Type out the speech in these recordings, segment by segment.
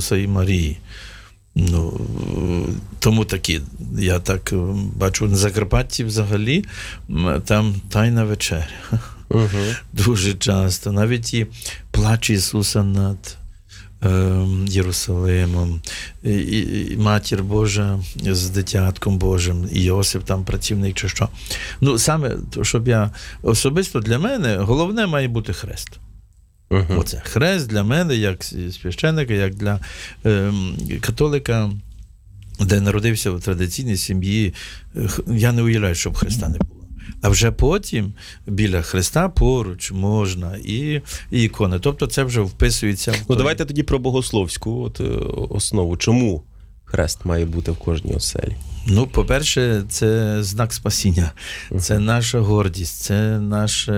Ісуса і Марії. Ну, тому такі, я так бачу, на Закарпатті взагалі, там Тайна вечеря. Дуже часто. Навіть і плач Ісуса над Єрусалимом, і Матір Божа з дитятком Божим, і Йосип там працівник чи що. Ну, саме, щоб я особисто для мене, головне має бути хрест. Оце хрест для мене, як священника, як для католика, де народився в традиційній сім'ї, я не уявляю, щоб хреста не було. А вже потім біля хреста поруч можна і ікони. Тобто це вже вписується. Ну, давайте тоді про богословську основу. Чому хрест має бути в кожній оселі? Ну, по-перше, це знак спасіння. Це наша гордість, це наш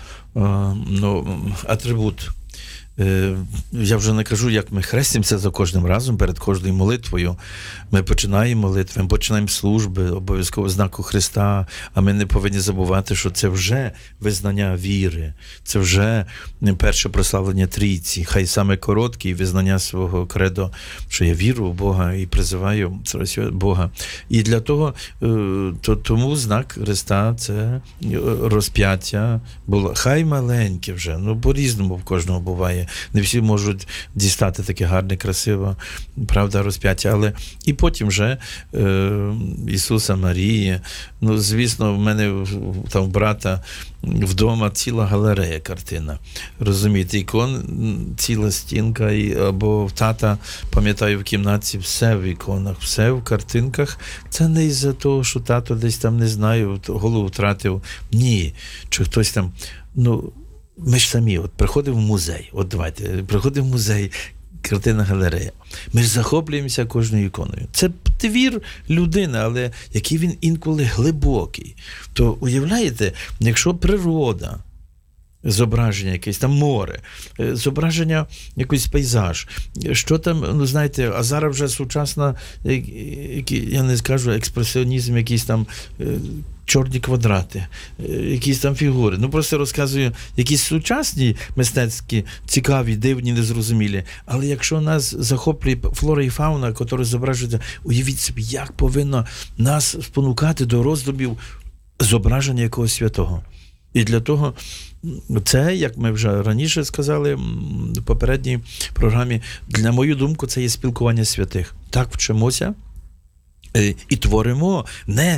атрибут. Я вже не кажу, як ми хрестимося за кожним разом, перед кожною молитвою. Ми починаємо молитви, ми починаємо служби, обов'язково знаку Христа, а ми не повинні забувати, що це вже визнання віри, це вже перше прославлення Трійці, хай саме коротке визнання свого кредо, що я вірю в Бога і призиваю Бога. І для того, тому знак Христа – це розп'яття було. Хай маленьке вже, ну по-різному в кожного буває. Не всі можуть дістати таке гарне, красиве, правда, розп'яття. Але і потім вже Ісуса, Марії. Ну, звісно, в мене там брата вдома ціла галерея картина. Розумієте, ікон, ціла стінка, або в тата, пам'ятаю, в кімнаті все в іконах, все в картинках. Це не із-за того, що тато десь там, не знаю, голову втратив. Ні. Чи хтось там, ну, ми ж самі, приходимо в музей, приходимо в музей, картина галерея. Ми ж захоплюємося кожною іконою. Це твір людини, але який він інколи глибокий. То уявляєте, якщо природа, зображення якесь, там море, зображення якийсь пейзаж, що там, ну знаєте, а зараз вже сучасна, я не скажу, експресіонізм, якийсь там чорні квадрати, якісь там фігури. Ну, просто розказую, якісь сучасні мистецькі, цікаві, дивні, незрозумілі. Але якщо нас захоплює флора і фауна, яка зображується, уявіть собі, як повинно нас спонукати до роздумів зображення якогось святого. І для того це, як ми вже раніше сказали в попередній програмі, на мою думку, це є спілкування святих. Так вчимося і творимо не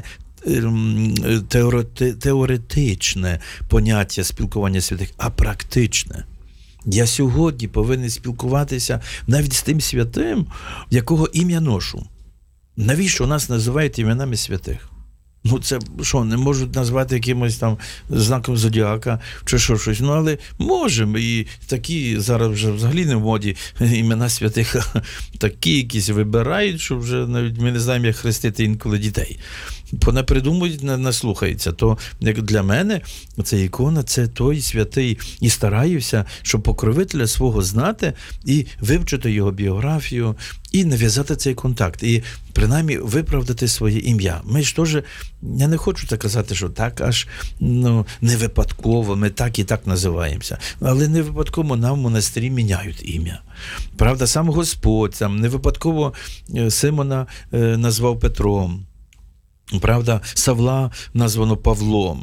теоретичне поняття спілкування святих, а практичне. Я сьогодні повинен спілкуватися навіть з тим святим, якого ім'я ношу. Навіщо нас називають іменами святих? Ну, це що, не можуть назвати якимось там знаком зодіака чи щось. Ну, але можемо. І такі зараз вже взагалі не в моді імена святих, такі якісь вибирають, що вже навіть ми не знаємо, як хрестити інколи дітей. Понапридумують, наслухаються. То як для мене ця ікона – це той святий. І стараюся, щоб покровителя свого знати і вивчити його біографію, і нав'язати цей контакт. І принаймні виправдати своє ім'я. Ми ж теж, я не хочу так казати, що так аж не випадково, ми так і так називаємося. Але не випадково нам в монастирі міняють ім'я. Правда, сам Господь там не випадково Симона назвав Петром. Правда, Савла названо Павлом.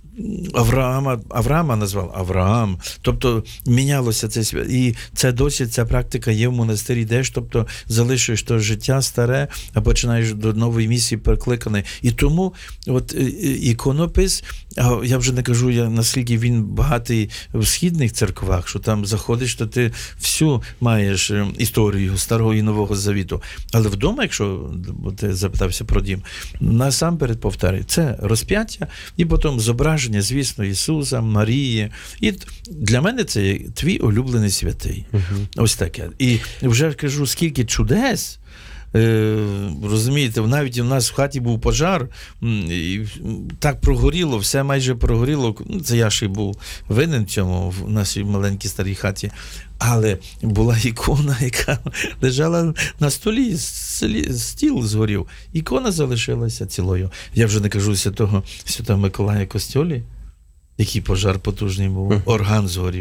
Авраама назвав Авраам. Тобто мінялося це свято. І це досі, ця практика є в монастирі. Йдеш, тобто залишуєш то життя старе, а починаєш до нової місії прикликаний. І тому от іконопис, я вже не кажу, наскільки він багатий в східних церквах, що там заходиш, то ти всю маєш історію Старого і Нового Завіту. Але вдома, якщо ти запитався про дім, насамперед повторюю, це розп'яття і потім зображення, звісно, Ісуса, Марії. І для мене це твій улюблений святий. Ось таке. І вже кажу, скільки чудес. Розумієте, навіть у нас в хаті був пожар, і так прогоріло, все майже прогоріло. Це я ще був винен в цьому, в нашій маленькій старій хаті. Але була ікона, яка лежала на столі, стіл згорів. Ікона залишилася цілою. Я вже не кажу Святого Миколая Костьолі, який пожар потужний був, орган згорів.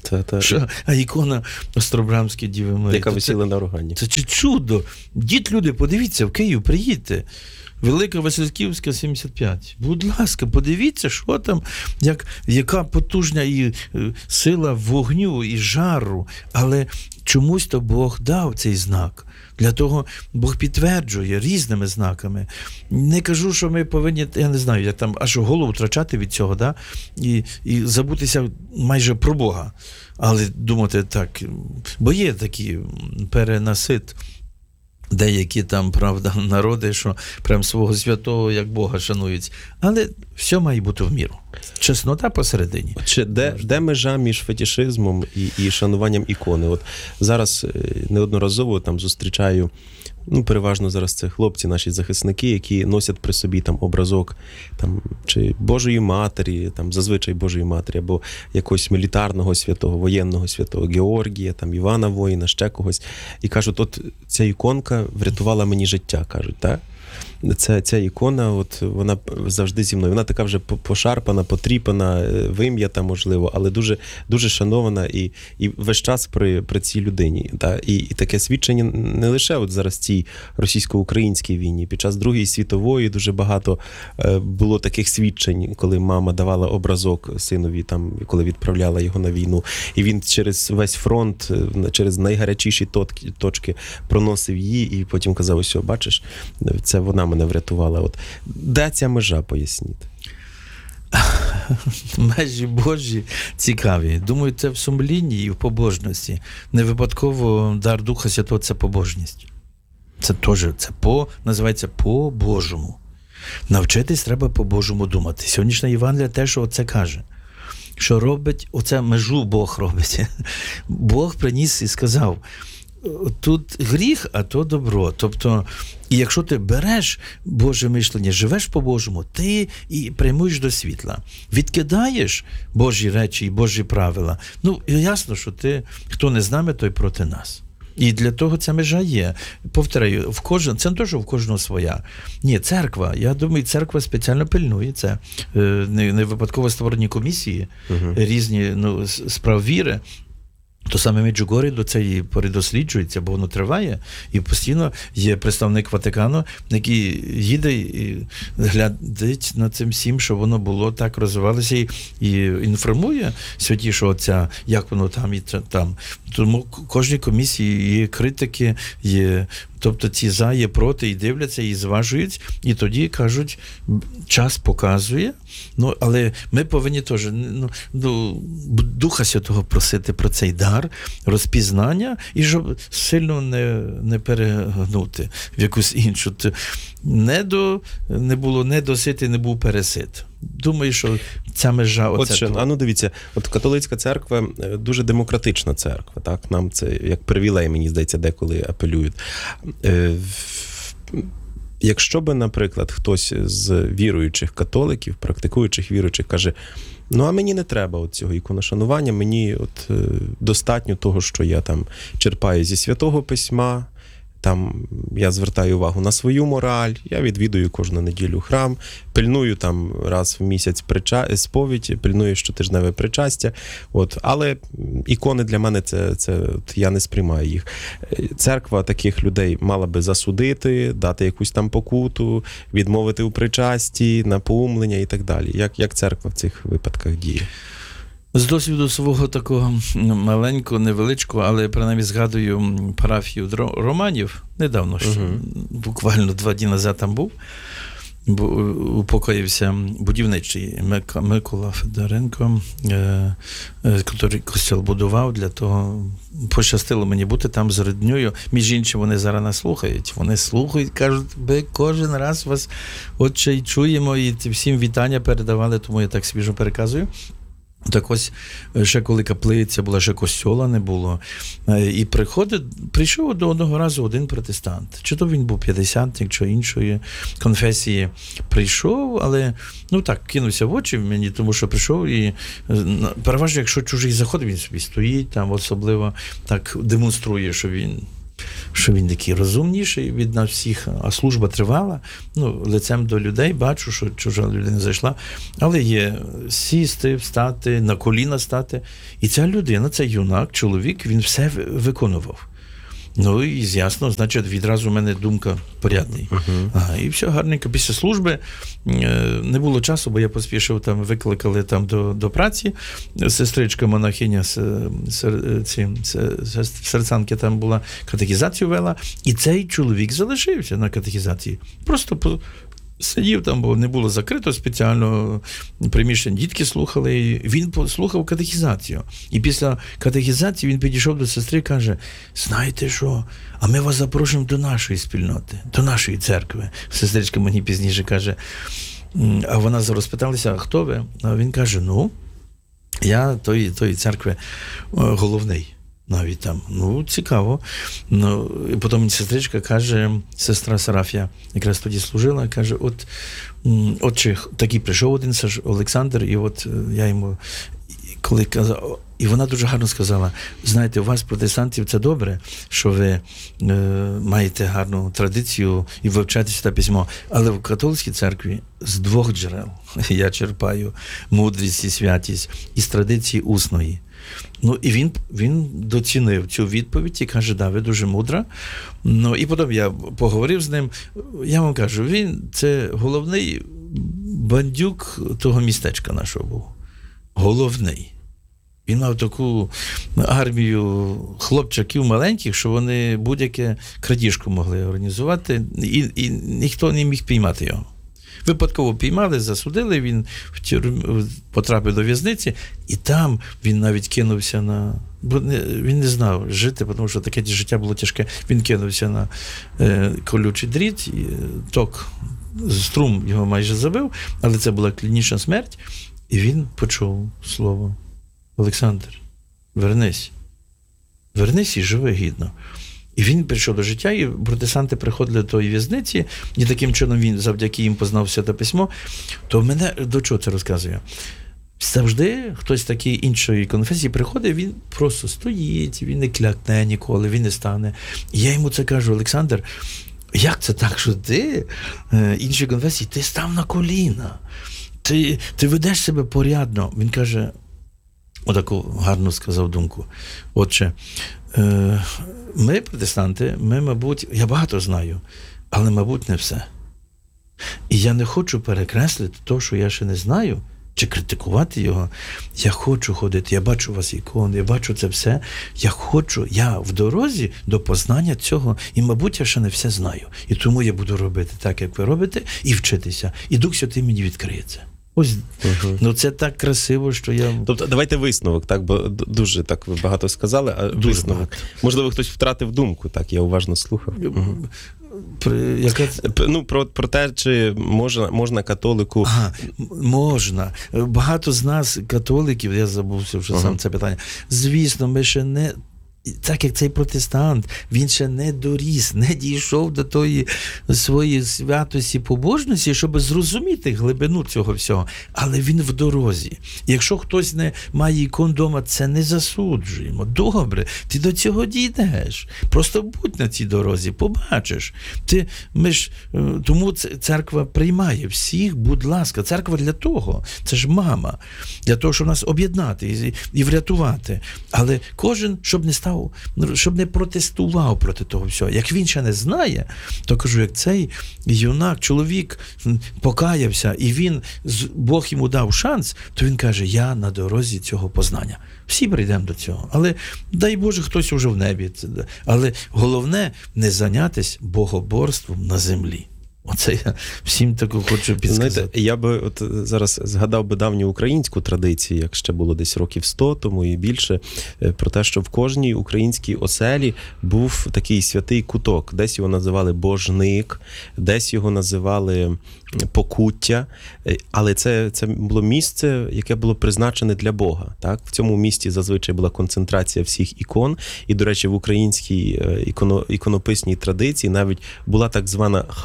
А ікона Остробрамської Діви Марії. Яка висіла на органі. Це чудо. Дід, люди, подивіться, в Київ приїдьте. Велика Васильківська, 75. Будь ласка, подивіться, що там, яка потужна і сила вогню, і жару. Але чомусь то Бог дав цей знак. Для того Бог підтверджує різними знаками. Не кажу, що ми повинні, я не знаю, як там аж голову втрачати від цього, да? І забутися майже про Бога. Але думати так, бо є такі перенасит, деякі там, правда, народи, що прям свого святого, як Бога, шанують. Але все має бути в міру. Чеснота посередині. Де межа між фетишизмом і шануванням ікони? От зараз неодноразово там зустрічаю, переважно зараз це хлопці, наші захисники, які носять при собі там образок там, чи Божої Матері, там зазвичай Божої Матері, або якогось мілітарного святого, воєнного святого Георгія, там Івана Воїна, ще когось. І кажуть, от ця іконка врятувала мені життя, кажуть, так? Ця ікона, от вона завжди зі мною. Вона така вже пошарпана, потріпана, вим'ята, можливо, але дуже, дуже шанована і весь час при цій людині. Та? І таке свідчення не лише от зараз цій російсько-українській війні. Під час Другої світової дуже багато було таких свідчень, коли мама давала образок синові, там, коли відправляла його на війну. І він через весь фронт, через найгарячіші точки проносив її, і потім казав, ось, бачиш, це вона мене врятувала. От. Де ця межа, поясніть? Межі Божі цікаві. Думаю, це в сумлінні і в побожності. Не випадково дар Духа Святого – це побожність. Це теж, називається по-божому. Навчитись треба по-божому думати. Сьогоднішня Євангелія теж оце каже. Що робить, оце межу Бог робить. Бог приніс і сказав, тут гріх, а то добро. Тобто, і якщо ти береш Боже мишлення, живеш по-божому, ти і прямуєш до світла. Відкидаєш Божі речі і Божі правила. Ясно, що хто не з нами, той проти нас. І для того ця межа є. Повторяю, це не те, що в кожного своя. Ні, церква. Я думаю, церква спеціально пильнує це. Не випадково створені комісії, різні справ віри. То саме Меджугор'я до цієї пори досліджується, бо воно триває, і постійно є представник Ватикану, який їде і глядить над цим всім, щоб воно було так, розвивалося, і інформує Святішого Отця, як воно там і там. Тому кожній комісії є критики, є, тобто ці за, є проти, і дивляться, і зважують, і тоді кажуть, час показує, але ми повинні теж Духа Святого просити про цей дар, розпізнання, і щоб сильно не перегнути в якусь іншу. Не було недосити, не був пересит. Думаю, що ця межа... Дивіться, католицька церква дуже демократична церква, так? Нам це як привілей, мені здається, деколи апелюють. Якщо би, наприклад, хтось з віруючих католиків, практикуючих віруючих каже, а мені не треба цього іконошанування, мені достатньо того, що я там черпаю зі Святого Письма, там я звертаю увагу на свою мораль, я відвідую кожну неділю храм, пильную там раз в місяць сповідь, пильную щотижневе причастя. Але ікони для мене я не сприймаю їх. Церква таких людей мала би засудити, дати якусь там покуту, відмовити у причасті, напоумлення і так далі. Як церква в цих випадках діє? З досвіду свого такого маленького, невеличкого, але принаймні згадую парафію Романів, недавно, буквально 2 дні назад там був, упокоївся будівничий Микола Федоренко, який костел будував, для того пощастило мені бути там з роднею. Між іншим, вони зараз нас слухають. Вони слухають, кажуть, ми кожен раз вас отче і чуємо, і всім вітання передавали, тому я так свіжо переказую. Так ось, ще коли каплиця була, ще костьола не було. І прийшов до одного разу один протестант. Чи то він був п'ятдесятник, чи іншої конфесії. Прийшов, але, кинувся в очі мені, тому що прийшов і, переважно, якщо чужий заходить, він собі стоїть, там особливо так демонструє, що що він такий розумніший від нас всіх, а служба тривала. Ну, лицем до людей бачу, що чужа людина зайшла, але є сісти, встати, на коліна стати. І ця людина, цей юнак, чоловік, він все виконував. Ну, і ясно, значить, відразу в мене думка порядний. Ага, і все гарненько. Після служби не було часу, бо я поспішив, там викликали там до праці. Сестричка монахиня серцанки там була, катехізацію вела. І цей чоловік залишився на катехізації. Просто сидів там, бо не було закрито спеціально приміщення, дітки слухали, і він послухав катехізацію. І після катехізації він підійшов до сестри і каже: знаєте що, а ми вас запрошуємо до нашої спільноти, до нашої церкви. Сестричка мені пізніше каже, а вона розпиталася, а хто ви? А він каже, ну, я тої церкви головний. Навіть там, ну, цікаво. Ну, і потім сестричка каже, сестра Сарафія, якраз тоді служила, каже, отче, такий прийшов один Олександр, і от я йому, коли казав, і вона дуже гарно сказала, знаєте, у вас, протестантів, це добре, що ви маєте гарну традицію і вивчаєте Святе Письмо, але в католицькій церкві з двох джерел я черпаю мудрість і святість із традиції усної. Ну, і він доцінив цю відповідь і каже, да, ви дуже мудра. Ну, і потім я поговорив з ним. Я вам кажу, він це головний бандюк того містечка нашого був. Головний. Він мав таку армію хлопчаків маленьких, що вони будь-яке крадіжку могли організувати, і ніхто не міг піймати його. Випадково піймали, засудили, він потрапив до в'язниці, і там він навіть кинувся на... Бо він не знав жити, тому що таке життя було тяжке. Він кинувся на колючий дріт, і ток, струм його майже забив, але це була клінічна смерть, і він почув слово: Олександр, вернись. Вернись і живи гідно. І він прийшов до життя, і протестанти приходили до тої в'язниці, і таким чином він завдяки їм познав Святе Письмо. То мене до чого це розказує? Завжди хтось такий іншої конфесії приходить, він просто стоїть, він не клякне ніколи, він не стане. І я йому це кажу: Олександр, як це так, що ти, іншої конфесії, ти став на коліна, ти ведеш себе порядно. Він каже, отаку гарну сказав думку: отче, ми, протестанти, мабуть, я багато знаю, але, мабуть, не все. І я не хочу перекреслити те, що я ще не знаю, чи критикувати його. Я хочу ходити, я бачу у вас ікон, я бачу це все. Я в дорозі до познання цього, і, мабуть, я ще не все знаю. І тому я буду робити так, як ви робите, і вчитися. І Дух Святий мені відкриє це. Ось, ну це так красиво, що я... Тобто, давайте висновок, так, бо дуже так ви багато сказали, а дуже висновок. багато. Можливо, хтось втратив думку, так, я уважно слухав. Ну, про те, чи можна католику... Ага, можна. Багато з нас, католиків, я забувся вже сам це питання, звісно, ми ще не... Так як цей протестант, він ще не доріс, не дійшов до тої своєї святості, побожності, щоб зрозуміти глибину цього всього. Але він в дорозі. Якщо хтось не має ікон вдома, це не засуджуємо. Добре, ти до цього дійдеш. Просто будь на цій дорозі, побачиш. Тому церква приймає всіх, будь ласка. Церква для того, це ж мама, для того, щоб нас об'єднати і врятувати. Але кожен, щоб не протестував проти того всього. Як він ще не знає, то кажу, як цей юнак, чоловік покаявся, і Бог йому дав шанс, то він каже, я на дорозі цього познання. Всі прийдемо до цього. Але, дай Боже, хтось уже в небі. Але головне не зайнятися богоборством на землі. Оце я всім таку хочу підсказати. Знаєте, я би от зараз згадав би давню українську традицію, як ще було десь років 100 тому і більше, про те, що в кожній українській оселі був такий святий куток. Десь його називали божник, десь його називали покуття, але це було місце, яке було призначене для Бога. Так? В цьому місці зазвичай була концентрація всіх ікон, і, до речі, в українській іконописній традиції навіть була так звана хатня ікона.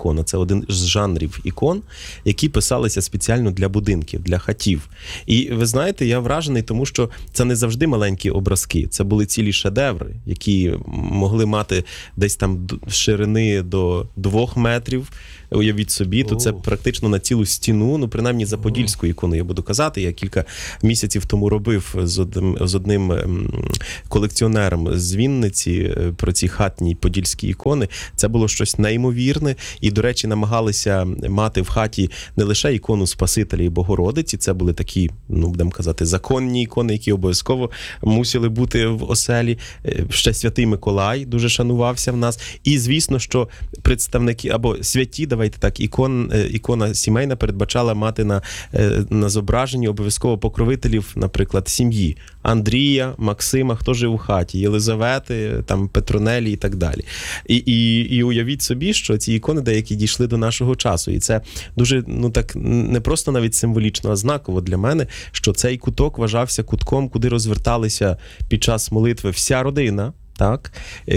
ікона. Це один з жанрів ікон, які писалися спеціально для будинків, для хатів. І ви знаєте, я вражений, тому що це не завжди маленькі образки. Це були цілі шедеври, які могли мати десь там ширини до 2 метрів. Уявіть собі, то це практично на цілу стіну, ну, принаймні за подільську ікону, я буду казати. Я кілька місяців тому робив з одним колекціонером з Вінниці про ці хатні подільські ікони. Це було щось неймовірне. І, до речі, намагалися мати в хаті не лише ікону Спасителя і Богородиці, це були такі, ну, будемо казати, законні ікони, які обов'язково мусили бути в оселі. Ще Святий Миколай дуже шанувався в нас. І, звісно, що представники, або святі, давайте так, ікона сімейна передбачала мати на зображенні обов'язково покровителів, наприклад, сім'ї. Андрія, Максима, хто жив у хаті, Єлизавети, там, Петронелі і так далі. І уявіть собі, що ці ікони деякі дійшли до нашого часу. І це дуже, ну так, не просто навіть символічно, а знаково для мене, що цей куток вважався кутком, куди розверталися під час молитви вся родина, так,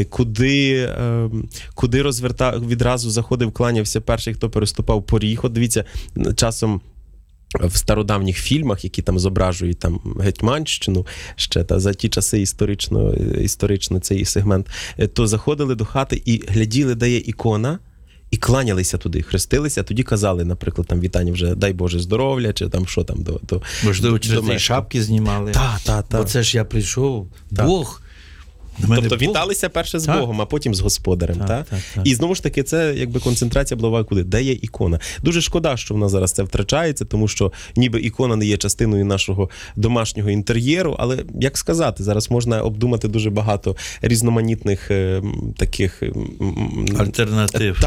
куди відразу заходив, кланявся перший, хто переступав поріг. От дивіться, часом в стародавніх фільмах, які там зображують там Гетьманщину, ще за ті часи історично цей сегмент, то заходили до хати і гляділи, де є ікона, і кланялися туди, хрестилися, а тоді казали, наприклад, там вітання вже «Дай Боже здоров'я», чи там що там до можливо, через ці шапки знімали. Так. Бо це ж я прийшов, Бог. Тобто віталися перше з Богом, а потім з Господарем. Так? І знову ж таки, це якби концентрація була куди? Де є ікона? Дуже шкода, що в нас зараз це втрачається, тому що ніби ікона не є частиною нашого домашнього інтер'єру, але, як сказати, зараз можна обдумати дуже багато різноманітних таких альтернатив.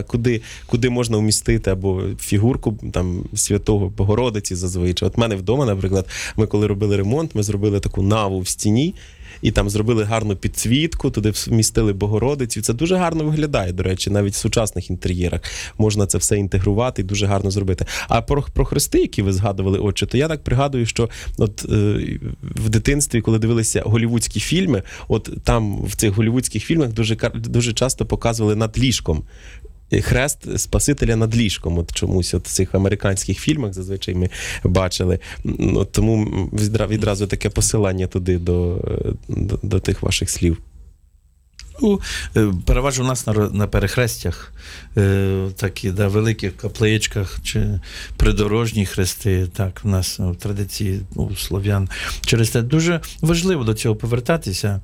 Куди можна вмістити або фігурку там Святого Богородиці зазвичай. От в мене вдома, наприклад, ми коли робили ремонт, ми зробили таку наву в стіні, і там зробили гарну підсвітку, туди вмістили Богородицю. Це дуже гарно виглядає, до речі, навіть в сучасних інтер'єрах можна це все інтегрувати і дуже гарно зробити. А про хрести, які ви згадували, отче, то я так пригадую, що от в дитинстві, коли дивилися голлівудські фільми, от там в цих голлівудських фільмах дуже часто показували над ліжком хрест Спасителя над ліжком. От чомусь от в цих американських фільмах зазвичай ми бачили. От тому відразу таке посилання туди до тих ваших слів. Ну, переважно у нас на перехрестях, такі, великих капличках чи придорожні хрести, так, у нас в традиції слов'ян. Через те дуже важливо до цього повертатися.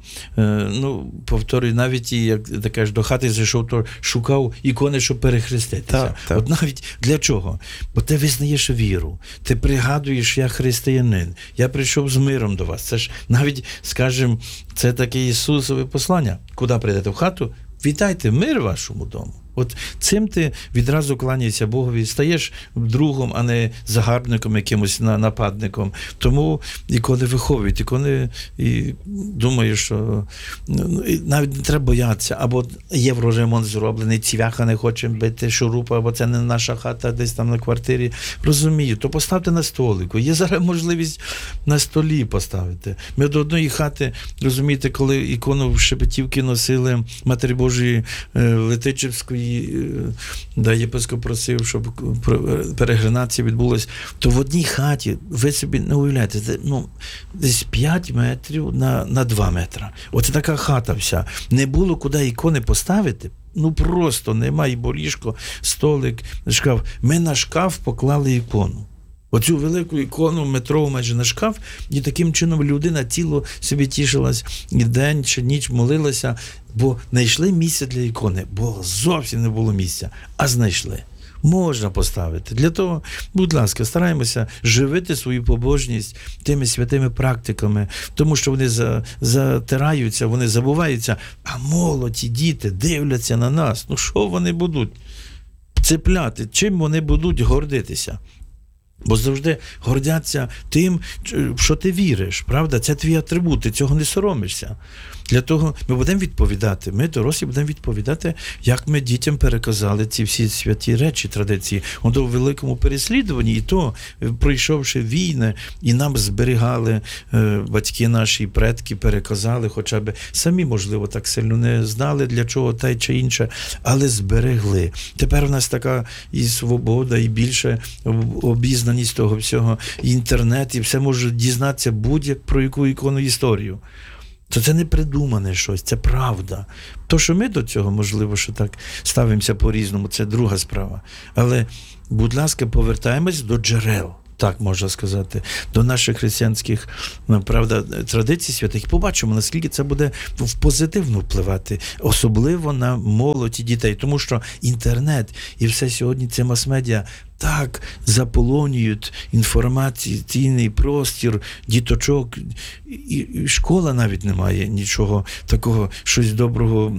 Повторюю, навіть і, як ти кажеш, до хати зайшов, то шукав ікони, щоб перехреститися. Так. От навіть для чого? Бо ти визнаєш віру, ти пригадуєш, я християнин, я прийшов з миром до вас. Це ж навіть, скажімо, це таке Ісусове послання. Куди прийдете в хату? Вітайте, мир вашому дому. От цим ти відразу кланяєшся Богові, стаєш другом, а не загарбником, якимось нападником. Тому ікони виховують, ікони, і думаю, що навіть не треба боятися. Або євроремонт зроблений, цвяха не хочемо бити, шурупа, або це не наша хата, десь там на квартирі. Розумію, то поставте на столику. Є зараз можливість на столі поставити. Ми до одної хати, розумієте, коли ікону в Шепетівки носили Матері Божої Летичівської, єпископ просив, щоб перегринація відбулась, то в одній хаті, ви собі не уявляєте, десь 5 метрів на 2 метри. Оце така хата вся. Не було куди ікони поставити. Просто немає, бо ліжко, столик, шкаф. Ми на шкаф поклали ікону. Оцю велику ікону метрову майже на шкаф, і таким чином людина тіло собі тішилась, і день чи ніч молилася, бо знайшли місце для ікони, бо зовсім не було місця, а знайшли. Можна поставити. Для того, будь ласка, стараємося живити свою побожність тими святими практиками, тому що вони затираються, вони забуваються, а молоді діти дивляться на нас. Що вони будуть цепляти? Чим вони будуть гордитися? Бо завжди гордяться тим, що ти віриш, правда? Це твій атрибут, ти цього не соромишся. Для того ми будемо відповідати, ми, дорослі, будемо відповідати, як ми дітям переказали ці всі святі речі, традиції. У великому переслідуванні, і то, пройшовши війни, і нам зберігали батьки наші, предки, переказали, хоча б самі, можливо, так сильно не знали, для чого те чи інше, але зберегли. Тепер у нас така і свобода, і більше обізнаність того всього, і інтернет, і все може дізнатися будь-як про яку ікону історію. То це не придумане щось, це правда. То, що ми до цього, можливо, що так ставимося по-різному, це друга справа. Але, будь ласка, повертаємось до джерел, так можна сказати, до наших християнських, правда, традицій святих. Побачимо, наскільки це буде позитивно впливати, особливо на молодь і дітей. Тому що інтернет і все сьогодні це мас-медіа так заполонюють інформаційний простір, діточок, і школа навіть не має нічого такого, щось доброго,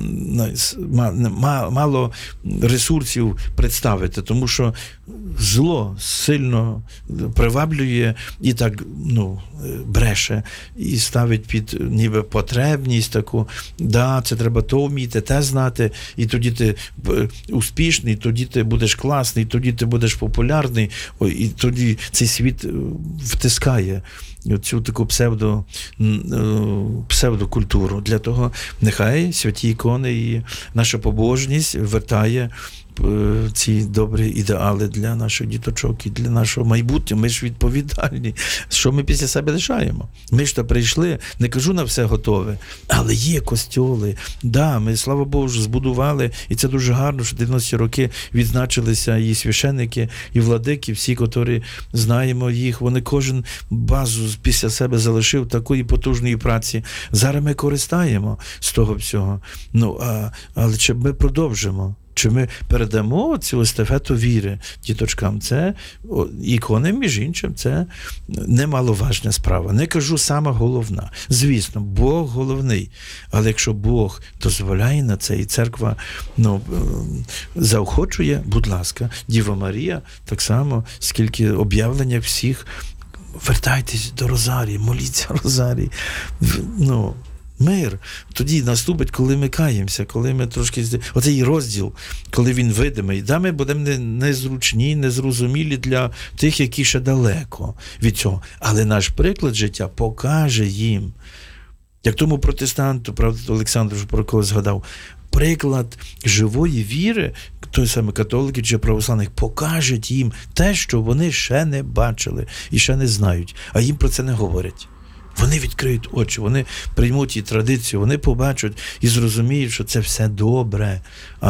мало ресурсів представити, тому що зло сильно приваблює і так, бреше, і ставить під ніби потребність таку, це треба то вміти, те знати, і тоді ти успішний, тоді ти будеш класний, тоді ти будеш популярний, і тоді цей світ втискає цю таку псевдокультуру. Для того нехай святі ікони і наша побожність вертає ці добрі ідеали для наших діточок і для нашого майбутнього. Ми ж відповідальні. Що ми після себе лишаємо? Ми ж то прийшли, не кажу на все готове, але є костьоли. Ми, слава Богу, збудували, і це дуже гарно, що 90-ті роки відзначилися і священники, і владики, всі, котрі знаємо їх, вони кожен базу після себе залишив такої потужної праці. Зараз ми користаємо з того всього. Але чи ми продовжимо? Чи ми передамо цю естафету віри діточкам? Це ікони, між іншим, це немаловажна справа. Не кажу сама головна. Звісно, Бог головний. Але якщо Бог дозволяє на це, і церква заохочує, будь ласка, Діва Марія, так само, скільки об'явлення всіх, вертайтесь до Розарії, моліться Розарії. Мир тоді наступить, коли ми каємося, коли ми трошки... Оцей розділ, коли він видимий. Ми будемо незручні, незрозумілі для тих, які ще далеко від цього. Але наш приклад життя покаже їм. Як тому протестанту, правда, Олександр, про кого згадав, приклад живої віри, той саме католики чи православних, покаже їм те, що вони ще не бачили і ще не знають, а їм про це не говорять. Вони відкриють очі, вони приймуть її традицію, вони побачать і зрозуміють, що це все добре, а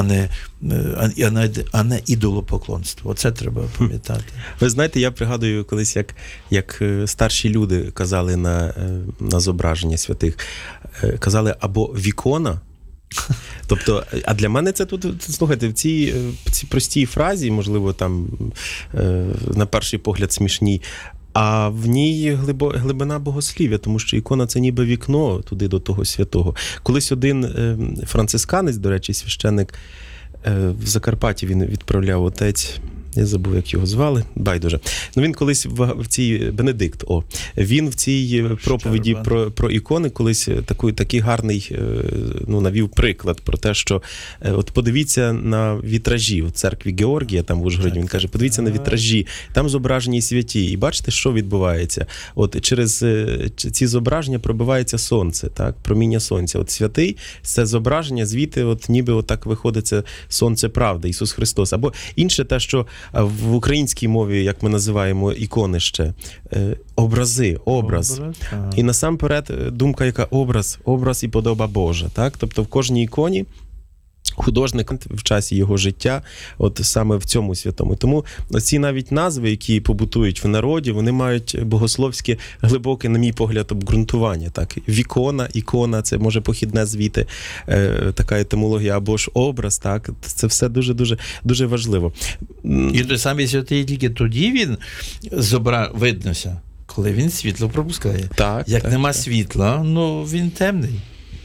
не ідолопоклонство. Оце треба пам'ятати. Ви знаєте, я пригадую колись, як старші люди казали на зображення святих, казали або вікона, тобто, а для мене це тут, слухайте, в цій простій фразі, можливо, там на перший погляд смішній, а в ній глибина богослів'я, тому що ікона – це ніби вікно туди до того святого. Колись один францисканець, до речі, священник в Закарпатті, він відправляв отець, я забув, як його звали, байдуже. Він колись в цій, Бенедикт, він в цій проповіді про ікони колись такий гарний навів приклад про те, що от подивіться на вітражі в церкві Георгія, там в Ужгороді, він каже, подивіться на вітражі, там зображені святі, і бачите, що відбувається. От через ці зображення пробивається сонце, так, проміння сонця. От святий, це зображення, звідти от ніби отак виходить це сонце правди, Ісус Христос. Або інше те, що в українській мові, як ми називаємо ікони ще, образи, образ. І насамперед думка, яка образ і подоба Божа. Так? Тобто в кожній іконі художник в часі його життя, от саме в цьому святому. Тому ці навіть назви, які побутують в народі, вони мають богословське, глибоке, на мій погляд, обґрунтування. Так? Вікона, ікона, це може похідне звідти, така етимологія, або ж образ, так? Це все дуже-дуже дуже важливо. І той самий святий тільки тоді він виднося, коли він світло пропускає. Як нема світла, він темний.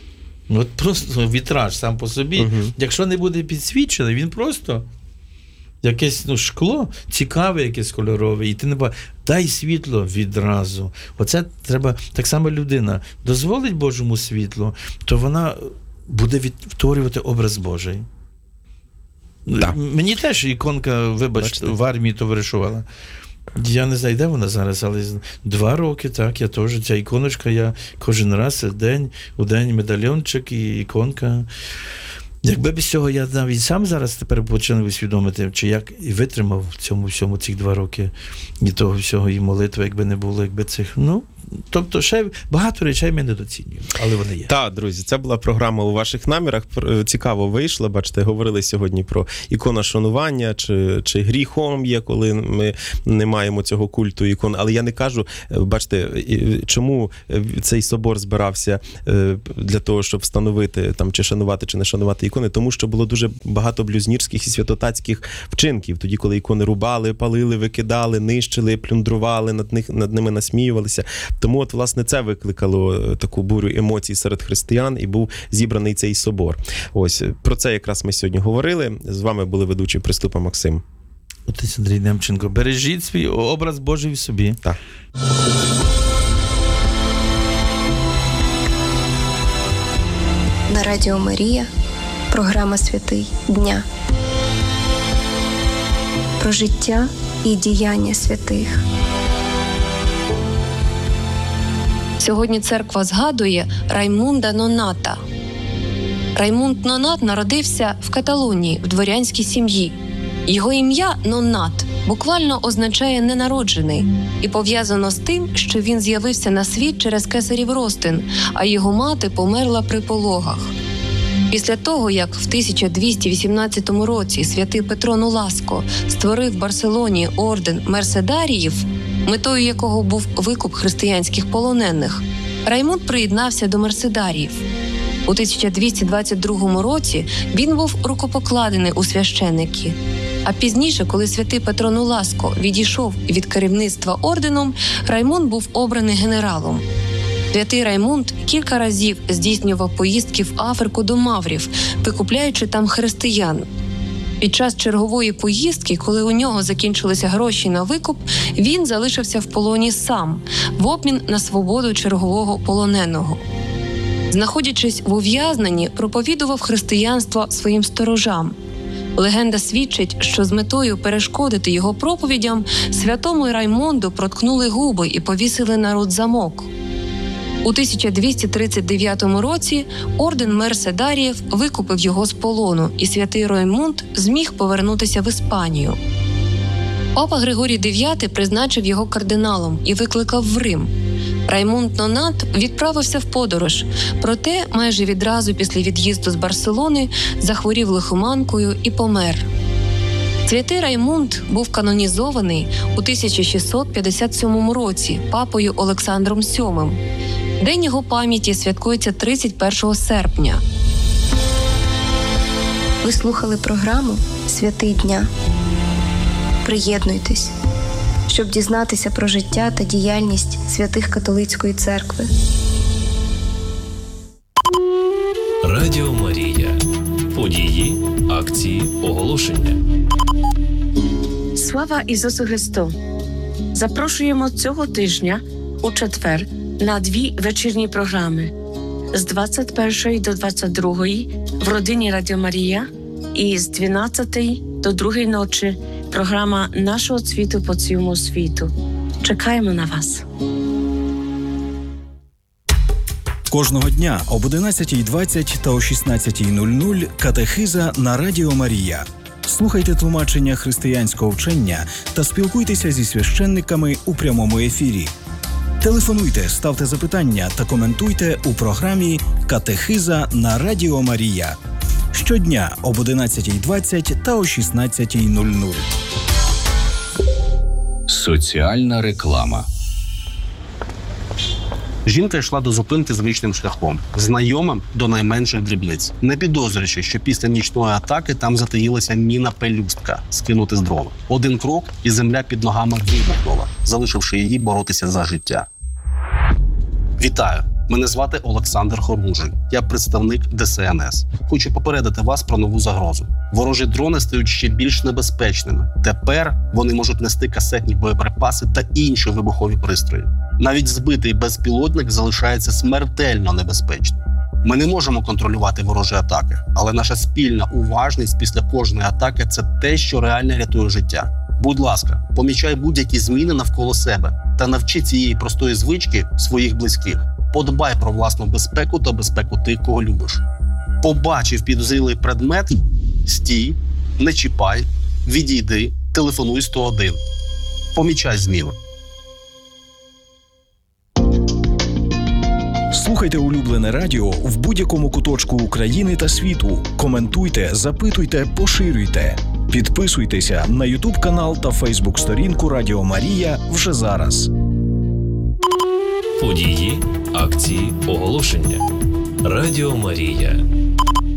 От просто вітраж сам по собі, якщо не буде підсвічений, він просто якесь шкло, цікаве якесь кольорове, і ти не бачиш, дай світло відразу. Оце треба, так само людина дозволить Божому світлу, то вона буде відтворювати образ Божий. Да. Мені теж іконка, вибачте, в армії товаришувала. Я не знаю, де вона зараз, але 2 роки, так, я теж, ця іконочка, я кожен раз у день медальйончик і іконка. Якби без цього я навіть сам зараз тепер починаю усвідомити, чи як і витримав в цьому всьому ці 2 роки, і того всього, і молитви, якби не було, якби цих, тобто ще багато речей ми недооцінюємо, але вони є. Так, друзі, це була програма «У ваших намірах». Цікаво вийшла, бачите, говорили сьогодні про ікона шанування, чи гріхом є, коли ми не маємо цього культу ікон. Але я не кажу, бачите, чому цей собор збирався для того, щоб встановити, там, чи шанувати, чи не шанувати ікони, тому що було дуже багато блюзнірських і святотатських вчинків. Тоді, коли ікони рубали, палили, викидали, нищили, плюндрували, над ними насміювалися. Тому, от, власне, це викликало таку бурю емоцій серед християн, і був зібраний цей собор. Ось, про це якраз ми сьогодні говорили. З вами були ведучі Приступа Максим. Отець Андрій Немченко. Бережіть свій образ Божий в собі. Так. На Радіо Марія програма «Святий дня». Про життя і діяння святих. Сьогодні церква згадує Раймунда Ноната. Раймунд Нонат народився в Каталонії в дворянській сім'ї. Його ім'я Нонат буквально означає «ненароджений» і пов'язано з тим, що він з'явився на світ через кесарів розтин, а його мати померла при пологах. Після того, як в 1218 році святий Петро Ноласко створив в Барселоні орден мерседаріїв, метою якого був викуп християнських полонених, Раймунд приєднався до мерседаріїв. У 1222 році він був рукопокладений у священики. А пізніше, коли святий Петро Ноласко відійшов від керівництва орденом, Раймунд був обраний генералом. Святий Раймунд кілька разів здійснював поїздки в Африку до маврів, викупляючи там християн. Під час чергової поїздки, коли у нього закінчилися гроші на викуп, він залишився в полоні сам, в обмін на свободу чергового полоненого. Знаходячись в ув'язненні, проповідував християнство своїм сторожам. Легенда свідчить, що з метою перешкодити його проповідям святому Раймонду проткнули губи і повісили на рот замок. У 1239 році орден мерседаріїв викупив його з полону, і святий Раймунд зміг повернутися в Іспанію. Папа Григорій IX призначив його кардиналом і викликав в Рим. Раймунд Нонат відправився в подорож, проте майже відразу після від'їзду з Барселони захворів лихоманкою і помер. Святий Раймунд був канонізований у 1657 році папою Олександром VII. День його пам'яті святкується 31 серпня. Ви слухали програму «Святий дня». Приєднуйтесь, щоб дізнатися про життя та діяльність святих католицької церкви. Радіо Марія. Події, акції, оголошення. Слава Ісусу Христу! Запрошуємо цього тижня у четвер на 2 вечірні програми з 21 до 22 в родині Радіо Марія і з 12 до 2 ночі програма нашого цвіту по цілому світу. Чекаємо на вас. Кожного дня об 11:20 та о 16:00 катехиза на Радіо Марія. Слухайте тлумачення християнського вчення та спілкуйтеся зі священниками у прямому ефірі. Телефонуйте, ставте запитання та коментуйте у програмі «Катехиза на Радіо Марія». Щодня об 11:20 та о 16:00. Соціальна реклама. Жінка йшла до зупинки звичним шляхом, знайомим до найменших дрібниць, не підозрюючи, що після нічної атаки там затаїлася міна-пелюстка скинути з дрова. Один крок, і земля під ногами вибухнула, залишивши її боротися за життя. Вітаю! Мене звати Олександр Хоружий. Я представник ДСНС. Хочу попередити вас про нову загрозу. Ворожі дрони стають ще більш небезпечними. Тепер вони можуть нести касетні боєприпаси та інші вибухові пристрої. Навіть збитий безпілотник залишається смертельно небезпечним. Ми не можемо контролювати ворожі атаки, але наша спільна уважність після кожної атаки – це те, що реально рятує життя. Будь ласка, помічай будь-які зміни навколо себе та навчи цієї простої звички своїх близьких. Подбай про власну безпеку та безпеку тих, кого любиш. Побачив підозрілий предмет – стій, не чіпай, відійди, телефонуй 101. Помічай зміни. Слухайте улюблене радіо в будь-якому куточку України та світу. Коментуйте, запитуйте, поширюйте. Підписуйтеся на YouTube канал та Facebook сторінку Радіо Марія вже зараз. Події, акції, оголошення. Радіо Марія.